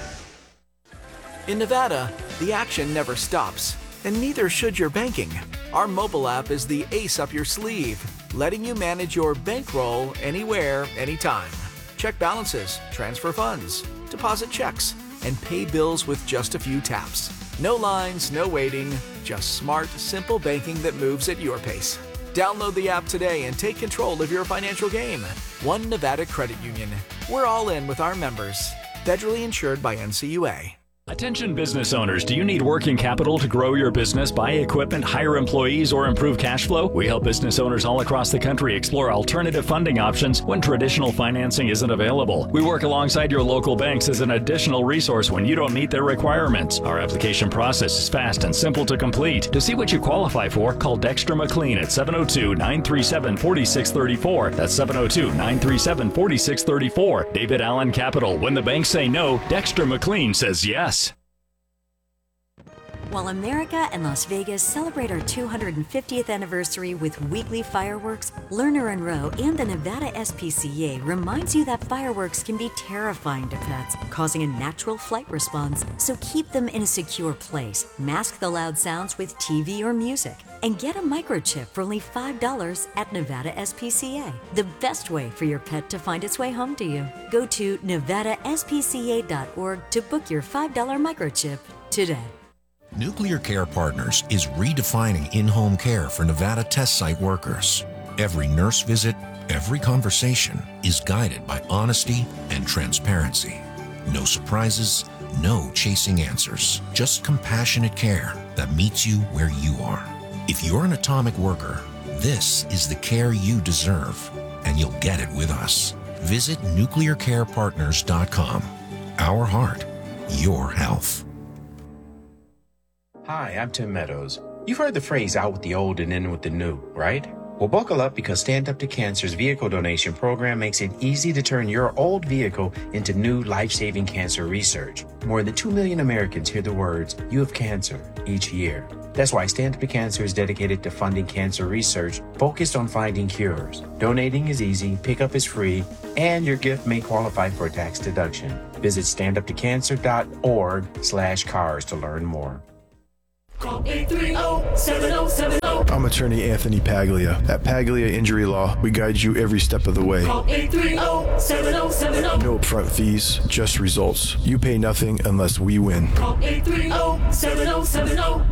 In Nevada, the action never stops, and neither should your banking. Our mobile app is the ace up your sleeve, letting you manage your bankroll anywhere, anytime. Check balances, transfer funds, deposit checks, and pay bills with just a few taps. No lines, no waiting, just smart, simple banking that moves at your pace. Download the app today and take control of your financial game. One Nevada Credit Union. We're all in with our members. Federally insured by NCUA. Attention business owners, do you need working capital to grow your business, buy equipment, hire employees, or improve cash flow? We help business owners all across the country explore alternative funding options when traditional financing isn't available. We work alongside your local banks as an additional resource when you don't meet their requirements. Our application process is fast and simple to complete. To see what you qualify for, call Dexter McLean at 702-937-4634. That's 702-937-4634. David Allen Capital. When the banks say no, Dexter McLean says yes. While America and Las Vegas celebrate our 250th anniversary with weekly fireworks, Lerner & Rowe and the Nevada SPCA reminds you that fireworks can be terrifying to pets, causing a natural flight response. So keep them in a secure place, mask the loud sounds with TV or music, and get a microchip for only $5 at Nevada SPCA. The best way for your pet to find its way home to you. Go to nevadaspca.org to book your $5 microchip today. Nuclear Care Partners is redefining in-home care for Nevada test site workers. Every nurse visit, every conversation is guided by honesty and transparency. No surprises, no chasing answers, just compassionate care that meets you where you are. If you're an atomic worker, this is the care you deserve, and you'll get it with us. Visit nuclearcarepartners.com. Our heart, your health. Hi, I'm Tim Meadows. You've heard the phrase out with the old and in with the new, right? Well, buckle up because Stand Up to Cancer's vehicle donation program makes it easy to turn your old vehicle into new life-saving cancer research. More than 2 million Americans hear the words, "You have cancer," each year. That's why Stand Up to Cancer is dedicated to funding cancer research focused on finding cures. Donating is easy, pickup is free, and your gift may qualify for a tax deduction. Visit standuptocancer.org/cars to learn more. Call 830-7070. I'm attorney Anthony Paglia. At Paglia Injury Law, we guide you every step of the way. Call 830-7070. No upfront fees, just results. You pay nothing unless we win. Call 830-7070.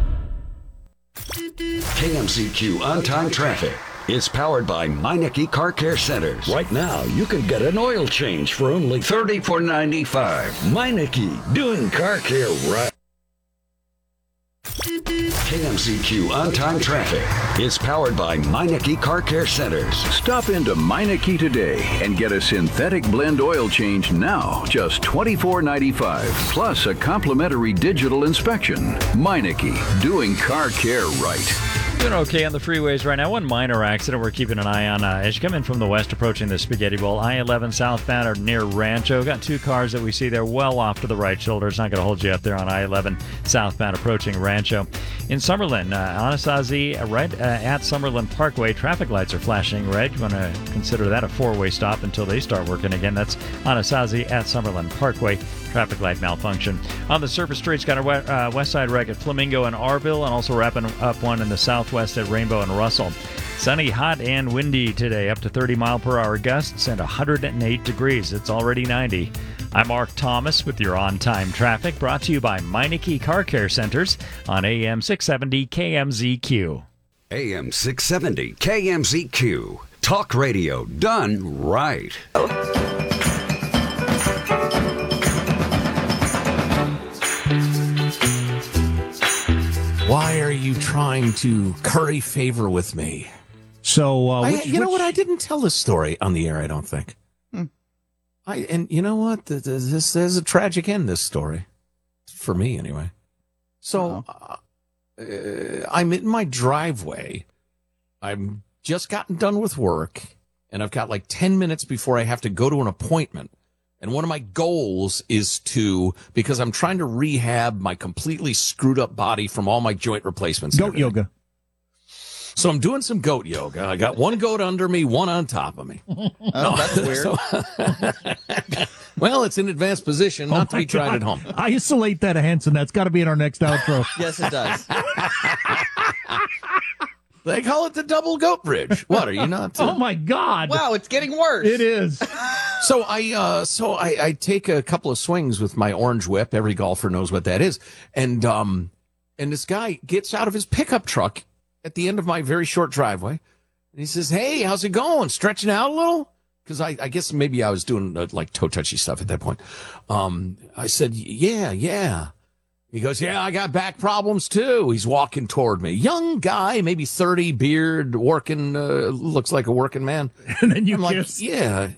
KMCQ On-Time Traffic is powered by Meineke Car Care Centers. Right now, you can get an oil change for only $34.95. Meineke, doing car care right. KMCQ On-Time Traffic is powered by Meineke Car Care Centers. Stop into Meineke today and get a synthetic blend oil change now, just $24.95, plus a complimentary digital inspection. Meineke, doing car care right. Doing okay on the freeways right now. One minor accident we're keeping an eye on as you come in from the west approaching the Spaghetti Bowl. I-11 southbound or near Rancho. Got two cars that we see there well off to the right shoulder. It's not going to hold you up there on I-11 southbound approaching Rancho. In Summerlin, Anasazi, right at Summerlin Parkway, traffic lights are flashing red. You want to consider that a four-way stop until they start working again. That's Anasazi at Summerlin Parkway. Traffic light malfunction. On the surface streets, got a west side wreck at Flamingo and Arville, and also wrapping up one in the southwest at Rainbow and Russell. Sunny, hot, and windy today, up to 30-mile-per-hour gusts and 108 degrees. It's already 90. I'm Mark Thomas with your on-time traffic, brought to you by Meineke Car Care Centers on AM 670 KMZQ. AM 670 KMZQ. Talk radio done right. Why are you trying to curry favor with me? So, you know what? I didn't tell this story on the air, I don't think. And you know what? This is a tragic end, this story. For me, anyway. So, I'm in my driveway. I'm just gotten done with work, and I've got like 10 minutes before I have to go to an appointment. And one of my goals is because I'm trying to rehab my completely screwed up body from all my joint replacements. Goat yoga. So I'm doing some goat yoga. I got one goat under me, one on top of me. That's weird. Well, it's in advanced position, not to be tried at home. Isolate that, Hanson. That's got to be in our next outro. Yes, it does. They call it the double goat bridge. What, are you not? Oh, my God. Wow, it's getting worse. It is. So I take a couple of swings with my orange whip. Every golfer knows what that is. And this guy gets out of his pickup truck at the end of my very short driveway. And he says, "Hey, how's it going? Stretching out a little?" Because I guess maybe I was doing like toe touchy stuff at that point. I said, yeah. He goes, "Yeah, I got back problems too." He's walking toward me. Young guy, maybe 30, beard, working, looks like a working man. And then I'm like, yeah.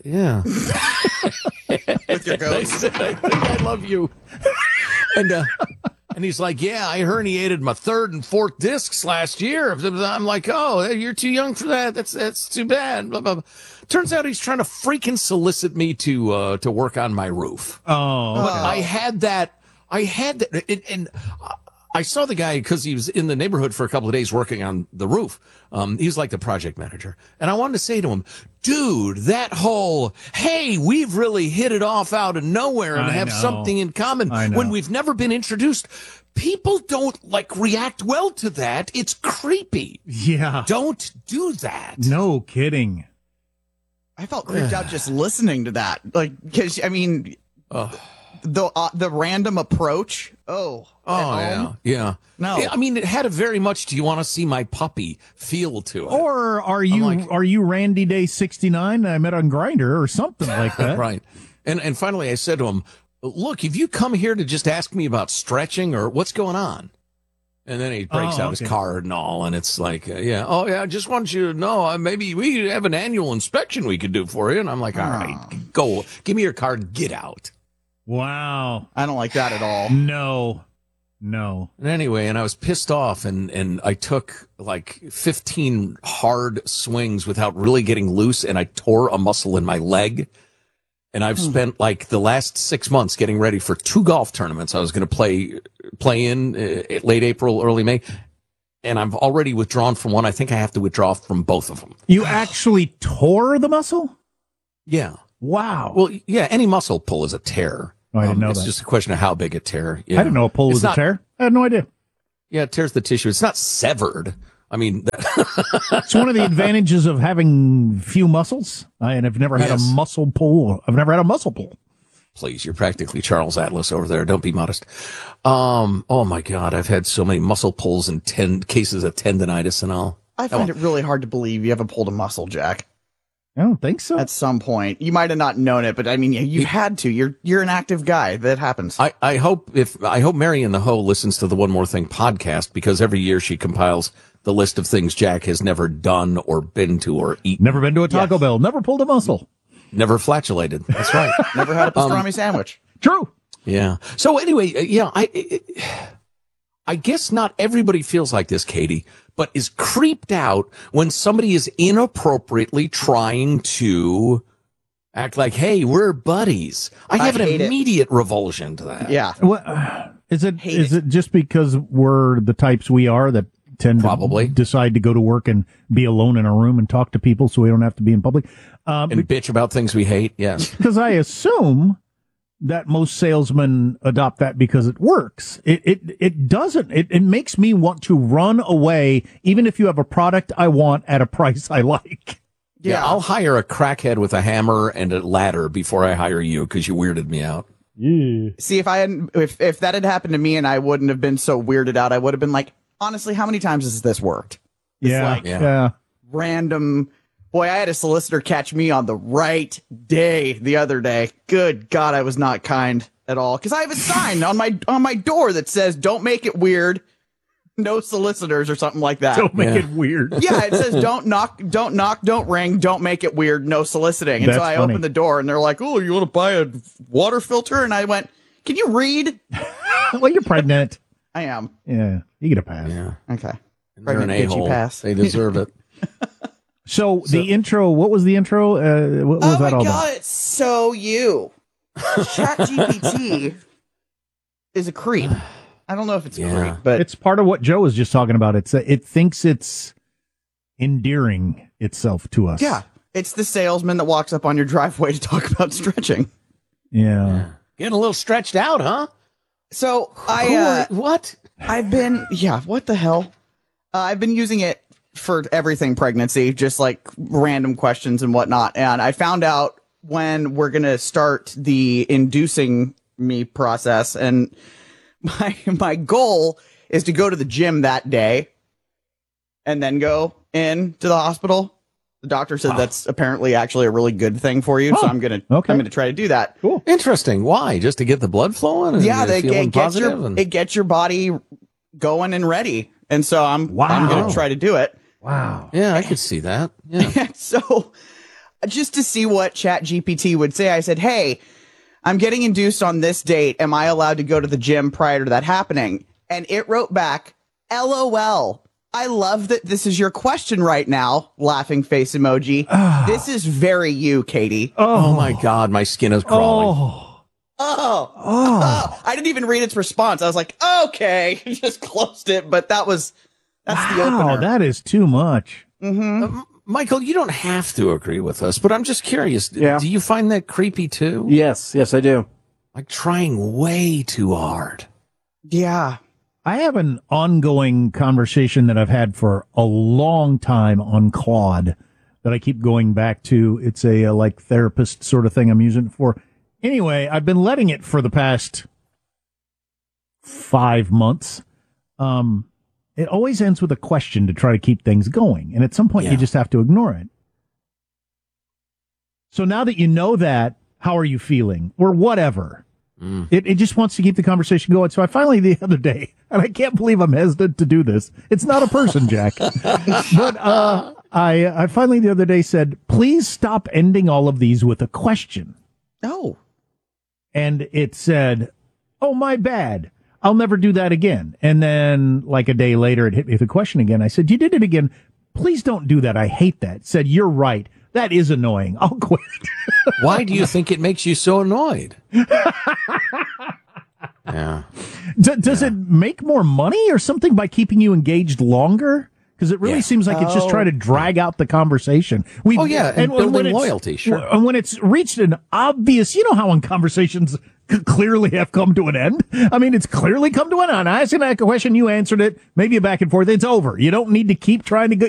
With your ghost. I think I love you. And he's like, "Yeah, I herniated my third and fourth discs last year." I'm like, "Oh, you're too young for that. That's too bad." Blah, blah, blah. Turns out he's trying to freaking solicit me to work on my roof. Oh, but I had that, and I saw the guy because he was in the neighborhood for a couple of days working on the roof. He was like the project manager. And I wanted to say to him, "Dude, that whole, hey, we've really hit it off out of nowhere and have something in common when we've never been introduced." People don't react well to that. It's creepy. Yeah. Don't do that. No kidding. I felt creeped out just listening to that. Because, I mean, the random approach. Yeah. No. I mean, it had a very much "do you want to see my puppy" feel to it. Or are you Randy Day 69 that I met on Grindr or something like that? Right. And finally I said to him, "Look, if you come here to just ask me about stretching or what's going on." And then he breaks out his card and all, and it's like, I just want you to know, maybe we have an annual inspection we could do for you. And I'm like, all right, go, give me your card, get out. Wow. I don't like that at all. No. No. And anyway, and I was pissed off, and I took like 15 hard swings without really getting loose, and I tore a muscle in my leg. And I've spent like the last 6 months getting ready for 2 golf tournaments I was going to play in late April, early May. And I've already withdrawn from one. I think I have to withdraw from both of them. You actually tore the muscle? Yeah. Wow. Well, yeah, any muscle pull is a tear. Oh, I didn't know it's that. just a question of how big a tear. I didn't know a pull was a tear. I had no idea. Yeah, it tears the tissue. It's not severed. I mean, it's one of the advantages of having few muscles. And I've never had a muscle pull. I've never had a muscle pull. Please, you're practically Charles Atlas over there. Don't be modest. Oh my God, I've had so many muscle pulls and 10 cases of tendonitis and all. I find it really hard to believe you haven't pulled a muscle, Jack. I don't think so. At some point, you might have not known it, but I mean, you had to. You're an active guy. That happens. I hope Mary in the Hoe listens to the One More Thing podcast, because every year she compiles the list of things Jack has never done or been to or eaten. Never been to a Taco Bell. Never pulled a muscle. Never flatulated. That's right. Never had a pastrami sandwich. True. Yeah. So anyway, I guess not everybody feels like this, Katie, but is creeped out when somebody is inappropriately trying to act like, hey, we're buddies. I have an immediate revulsion to that. Yeah. What, is it just because we're the types we are that tend to decide to go to work and be alone in a room and talk to people so we don't have to be in public? And bitch about things we hate, yes. Because I assume that most salesmen adopt that because it works. It doesn't. It makes me want to run away, even if you have a product I want at a price I like. Yeah, I'll hire a crackhead with a hammer and a ladder before I hire you because you weirded me out. Yeah. See, if that had happened to me and I wouldn't have been so weirded out, I would have been like, honestly, how many times has this worked? It's random. Boy, I had a solicitor catch me on the right day the other day. Good God, I was not kind at all. Because I have a sign on my door that says, don't make it weird. No solicitors or something like that. Don't make it weird. Yeah, it says, don't knock, don't ring, don't make it weird, no soliciting. And so I opened the door and they're like, oh, you want to buy a water filter? And I went, can you read? Well, you're pregnant. I am. Yeah, you get a pass. Yeah. Okay. They're an a-hole. Pass. They deserve it. So the intro, what was the intro? What was that all about? Oh my God, it's so you. ChatGPT is a creep. I don't know if it's a creep, but it's part of what Joe was just talking about. It thinks it's endearing itself to us. Yeah. It's the salesman that walks up on your driveway to talk about stretching. Yeah. Getting a little stretched out, huh? So what? I've been, what the hell? I've been using it for everything pregnancy, just like random questions and whatnot. And I found out when we're going to start the inducing me process. And my goal is to go to the gym that day and then go in to the hospital. The doctor said that's apparently actually a really good thing for you. So I'm going to try to do that. Cool. Interesting. Why? Just to get the blood flowing? And it gets your body going and ready. And so I'm going to try to do it. Wow. Yeah, I could see that. Yeah. So just to see what ChatGPT would say, I said, hey, I'm getting induced on this date. Am I allowed to go to the gym prior to that happening? And it wrote back, LOL. I love that this is your question right now. Laughing face emoji. This is very you, Katie. Oh my God, my skin is crawling. Oh. I didn't even read its response. I was like, okay, just closed it. But that's the opener. That is too much. Mm-hmm. Michael, you don't have to agree with us, but I'm just curious. Yeah. Do you find that creepy too? Yes, I do. Like trying way too hard. Yeah. I have an ongoing conversation that I've had for a long time on Claude that I keep going back to. It's a like therapist sort of thing I'm using it for. Anyway, I've been letting it for the past 5 months. It always ends with a question to try to keep things going. And at some point, you just have to ignore it. So now that you know that, how are you feeling? Or whatever. It just wants to keep the conversation going. So I finally, the other day, and I can't believe I'm hesitant to do this. It's not a person, Jack. But I finally the other day said, please stop ending all of these with a question. Oh. And it said, oh, my bad. I'll never do that again. And then like a day later, it hit me with a question again. I said, you did it again. Please don't do that. I hate that. Said, you're right. That is annoying. I'll quit. Why do you think it makes you so annoyed? Yeah. Does it make more money or something by keeping you engaged longer? Because it really seems like it's just trying to drag out the conversation. And building loyalty, sure. And when it's reached an obvious, you know how when conversations clearly have come to an end? I mean, it's clearly come to an end. I asked you that question, you answered it, maybe a back and forth, it's over. You don't need to keep trying to